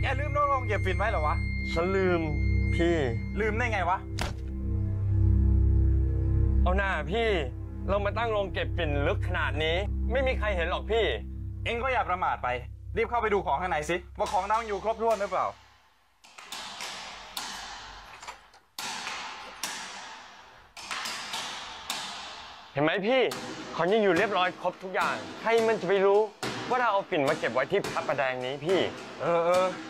ลืมโรงเก็บฝิ่นไว้เหรอวะฉันลืมพี่ลืมได้ไงวะเอาหน้าพี่ เรามาตั้งโรงเก็บฝิ่นลึกขนาดนี้ ไม่มีใครเห็นหรอกพี่เอ็งก็อย่าประมาทไป รีบเข้าไปดูของข้างในสิว่าของเราอยู่ครบถ้วนหรือเปล่าเห็นไหมพี่ของยังอยู่เรียบร้อยครบทุกอย่าง ใครมันจะไปรู้ว่าเราเอาฝิ่นมาเก็บไว้ที่พระประแดงนี้พี่เออ